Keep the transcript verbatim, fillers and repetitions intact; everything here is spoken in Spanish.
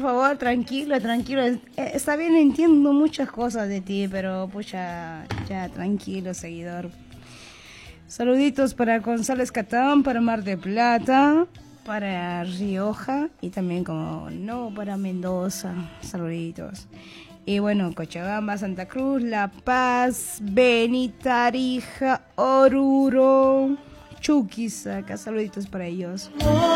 favor, tranquilo, tranquilo. Eh, Está bien, entiendo muchas cosas de ti, pero pucha, ya, tranquilo, seguidor. Saluditos para González Catán, para Mar de Plata, para Rioja y también, como no, para Mendoza. Saluditos. Y bueno, Cochabamba, Santa Cruz, La Paz, Beni, Tarija, Oruro, Chuquisaca. Saluditos para ellos.